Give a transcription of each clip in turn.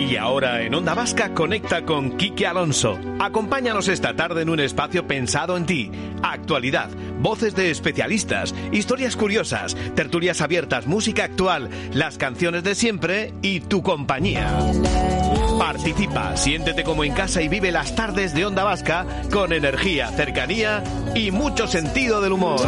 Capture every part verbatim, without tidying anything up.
Y ahora en Onda Vasca conecta con Quique Alonso. Acompáñanos esta tarde en un espacio pensado en ti. Actualidad, voces de especialistas, historias curiosas, tertulias abiertas, música actual, las canciones de siempre y tu compañía. Participa, siéntete como en casa y vive las tardes de Onda Vasca con energía, cercanía y mucho sentido del humor.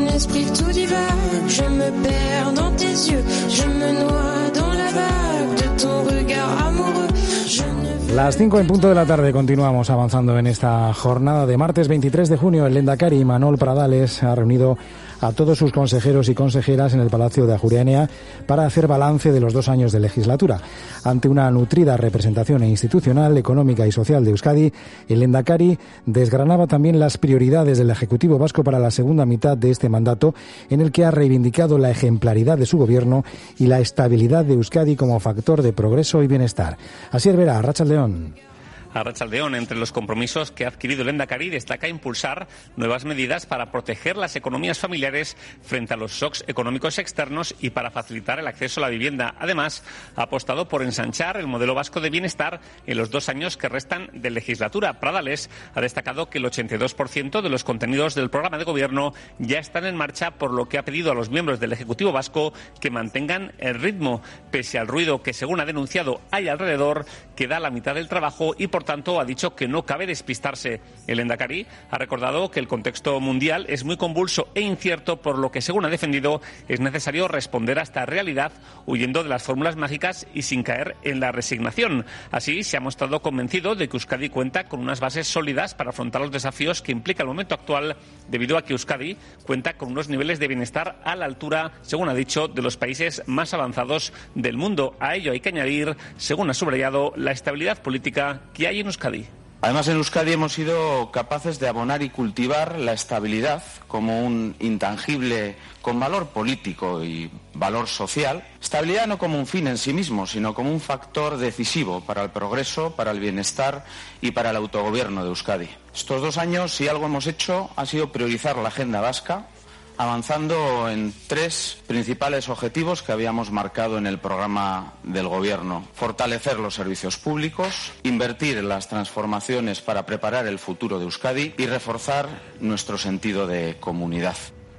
Las cinco en punto de la tarde continuamos avanzando en esta jornada de martes veintitrés de junio. El lehendakari Imanol Pradales ha reunido a todos sus consejeros y consejeras en el Palacio de Ajuria Enea para hacer balance de los dos años de legislatura. Ante una nutrida representación institucional, económica y social de Euskadi, el lehendakari desgranaba también las prioridades del Ejecutivo vasco para la segunda mitad de este mandato, en el que ha reivindicado la ejemplaridad de su gobierno y la estabilidad de Euskadi como factor de progreso y bienestar. Así es, verá, Arratsaldeon. Arratsaldeon, entre los compromisos que ha adquirido el lehendakari, destaca impulsar nuevas medidas para proteger las economías familiares frente a los shocks económicos externos y para facilitar el acceso a la vivienda. Además, ha apostado por ensanchar el modelo vasco de bienestar en los dos años que restan de legislatura. Pradales ha destacado que el ochenta y dos por ciento de los contenidos del programa de gobierno ya están en marcha, por lo que ha pedido a los miembros del Ejecutivo vasco que mantengan el ritmo, pese al ruido que, según ha denunciado, hay alrededor, que da la mitad del trabajo y, por tanto, ha dicho que no cabe despistarse. El lehendakari ha recordado que el contexto mundial es muy convulso e incierto, por lo que, según ha defendido, es necesario responder a esta realidad huyendo de las fórmulas mágicas y sin caer en la resignación. Así, se ha mostrado convencido de que Euskadi cuenta con unas bases sólidas para afrontar los desafíos que implica el momento actual, debido a que Euskadi cuenta con unos niveles de bienestar a la altura, según ha dicho, de los países más avanzados del mundo. A ello hay que añadir, según ha subrayado, la estabilidad política que hay en Euskadi. Además, en Euskadi hemos sido capaces de abonar y cultivar la estabilidad como un intangible con valor político y valor social. Estabilidad no como un fin en sí mismo, sino como un factor decisivo para el progreso, para el bienestar y para el autogobierno de Euskadi. Estos dos años, si algo hemos hecho, ha sido priorizar la agenda vasca, avanzando en tres principales objetivos que habíamos marcado en el programa del Gobierno: fortalecer los servicios públicos, invertir en las transformaciones para preparar el futuro de Euskadi y reforzar nuestro sentido de comunidad.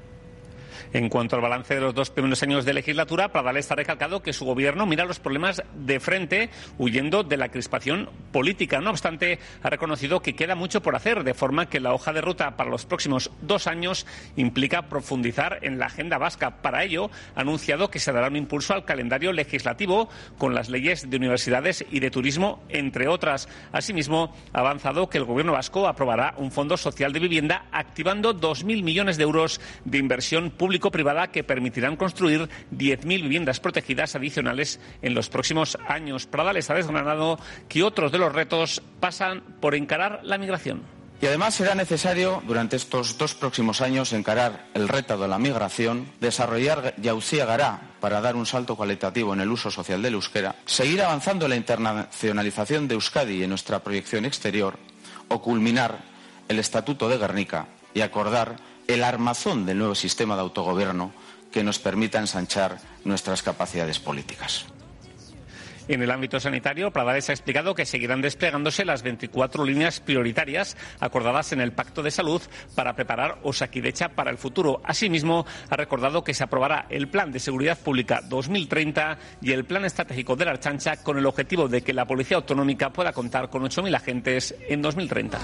En cuanto al balance de los dos primeros años de legislatura, Pradales ha recalcado que su gobierno mira los problemas de frente, huyendo de la crispación política. No obstante, ha reconocido que queda mucho por hacer, de forma que la hoja de ruta para los próximos dos años implica profundizar en la agenda vasca. Para ello, ha anunciado que se dará un impulso al calendario legislativo con las leyes de universidades y de turismo, entre otras. Asimismo, ha avanzado que el gobierno vasco aprobará un fondo social de vivienda, activando dos mil millones de euros de inversión público privada que permitirán construir diez mil viviendas protegidas adicionales en los próximos años. Pradales ha desgranado que otros de los retos pasan por encarar la migración. Y además será necesario, durante estos dos próximos años, encarar el reto de la migración, desarrollar Jauzia Gara para dar un salto cualitativo en el uso social del euskera, seguir avanzando en la internacionalización de Euskadi en nuestra proyección exterior, o culminar el Estatuto de Gernika y acordar el armazón del nuevo sistema de autogobierno que nos permita ensanchar nuestras capacidades políticas. En el ámbito sanitario, Pradales ha explicado que seguirán desplegándose las veinticuatro líneas prioritarias acordadas en el Pacto de Salud para preparar Osakidetza para el futuro. Asimismo, ha recordado que se aprobará el Plan de Seguridad Pública dos mil treinta y el Plan Estratégico de la Ertzaintza, con el objetivo de que la Policía Autonómica pueda contar con ocho mil agentes en dos mil treinta.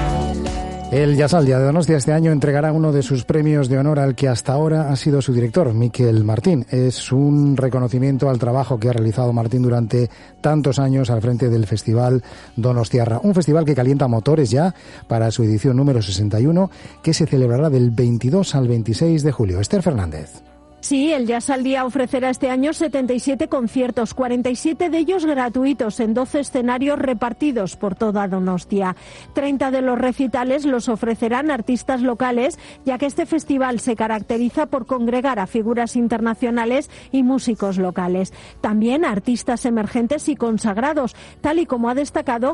El Yasaldia de Donostia este año entregará uno de sus premios de honor al que hasta ahora ha sido su director, Mikel Martín. Es un reconocimiento al trabajo que ha realizado Martín durante tantos años al frente del Festival Donostiarra. Un festival que calienta motores ya para su edición número sesenta y uno, que se celebrará del veintidós al veintiséis de julio. Esther Fernández. Sí, el Jazz al Día ofrecerá este año setenta y siete conciertos, cuarenta y siete de ellos gratuitos en doce escenarios repartidos por toda Donostia. treinta de los recitales los ofrecerán artistas locales, ya que este festival se caracteriza por congregar a figuras internacionales y músicos locales. También artistas emergentes y consagrados, tal y como ha destacado